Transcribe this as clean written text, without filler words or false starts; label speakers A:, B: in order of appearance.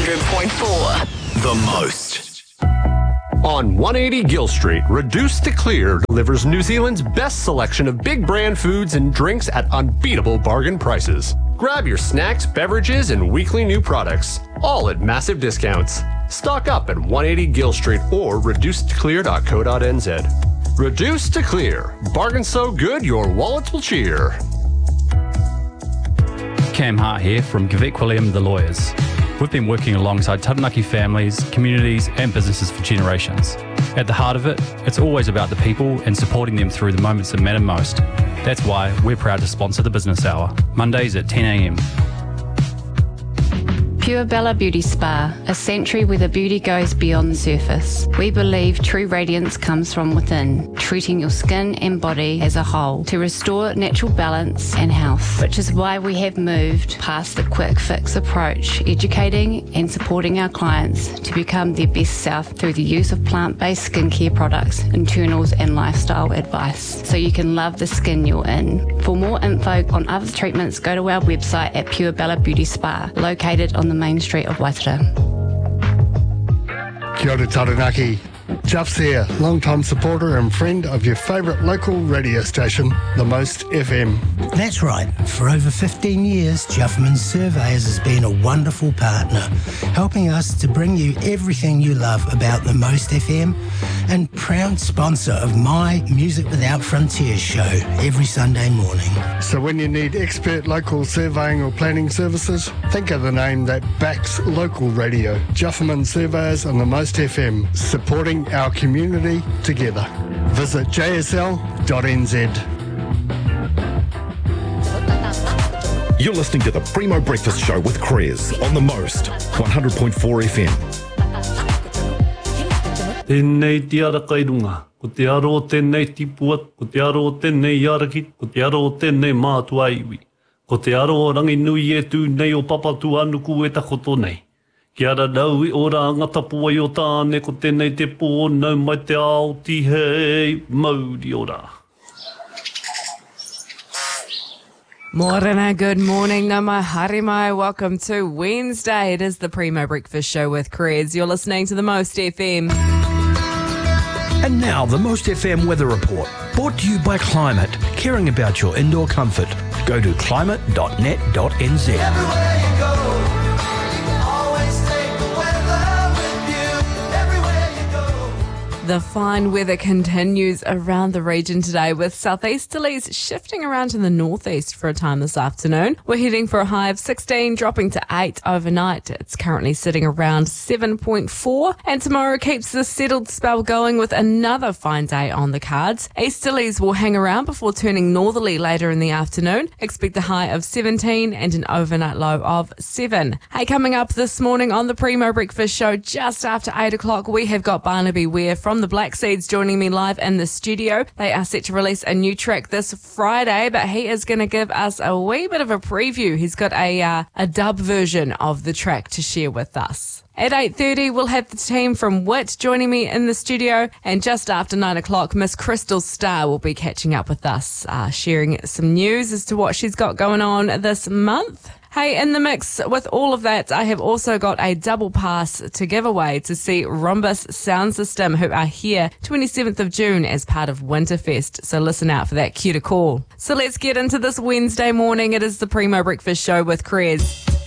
A: 100.4.
B: The most.
C: On 180 Gill Street, Reduce to Clear delivers New Zealand's best selection of big brand foods and drinks at unbeatable bargain prices. Grab your snacks, beverages, and weekly new products, all at massive discounts. Stock up at 180 Gill Street or reducetoclear.co.nz. Reduce to Clear. Bargains so good your wallets will cheer.
D: Cam Hart here from Gavek William The Lawyers. We've been working alongside Taranaki families, communities and businesses for generations. At the heart of it, it's always about the people and supporting them through the moments that matter most. That's why we're proud to sponsor the Business Hour, Mondays at 10 a.m.
E: Pure Bella Beauty Spa, a sanctuary where the beauty goes beyond the surface. We believe true radiance comes from within, treating your skin and body as a whole to restore natural balance and health, which is why we have moved past the quick fix approach, educating and supporting our clients to become their best self through the use of plant-based skincare products, internals and lifestyle advice, so you can love the skin you're in. For more info on other treatments, go to our website at Pure Bella Beauty Spa, located on the main street of Waitara.
F: Kia ora Taranaki. Juff's here, long-time supporter and friend of your favourite local radio station, The Most FM.
G: That's right. For over 15 years, Juffman Surveyors has been a wonderful partner, helping us to bring you everything you love about The Most FM, and proud sponsor of my Music Without Frontiers show every Sunday morning.
F: So when you need expert local surveying or planning services, think of the name that backs local radio. Juffman Surveyors and The Most FM, supporting our community together. Visit jsl.nz.
B: You're listening to the Primo Breakfast Show with Krez on The Most, 100.4 FM.
H: Tēnei te ara kairunga, ko te aro tēnei tipua, ko te aro tēnei arakit, ko te aro tēnei mātua iwi. Ko te aro rangi nui e tū nei o papatu anuku e takoto nei. Ki ara nau I ora ngatapua I o tāne ko tēnei te pō nau mai te ao ti hei mauri ora.
I: Morena, good morning, no mai haere mai. Welcome to Wednesday. It is the Primo Breakfast Show with Krez. You're listening to The Most FM.
J: And now, the Most FM Weather Report, brought to you by Climate, caring about your indoor comfort. Go to climate.net.nz.
K: Everywhere you go, always take the weather with you. Everywhere you go.
I: The fine weather continues around the region today, with southeasterlies shifting around to the northeast for a time this afternoon. We're heading for a high of 16, dropping to 8 overnight. It's currently sitting around 7.4, and tomorrow keeps the settled spell going with another fine day on the cards. Easterlies will hang around before turning northerly later in the afternoon. Expect a high of 17 and an overnight low of 7. Hey, coming up this morning on the Primo Breakfast Show, just after 8 o'clock, we have got Barnaby Ware from the Black Seeds joining me live in the studio. They are set to release a new track this Friday, but he is going to give us a wee bit of a preview. He's got a dub version of the track to share with us. At 8:30, we'll have the team from Wit joining me in the studio. And just after 9 o'clock, Miss Crystal Starr will be catching up with us, sharing some news as to what she's got going on this month. Hey, in the mix with all of that, I have also got a double pass to give away to see Rhombus Sound System, who are here 27th of June as part of Winterfest. So listen out for that cue to call. So let's get into this Wednesday morning. It is the Primo Breakfast Show with Krez.